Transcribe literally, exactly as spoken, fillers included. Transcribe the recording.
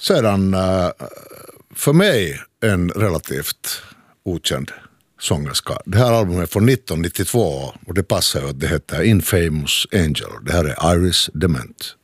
Sedan uh, för mig en relativt okänd sångerska. Det här albumet är från nittonhundranittiotvå och det passar ju att det heter Infamous Angel. Det här är Iris Dement.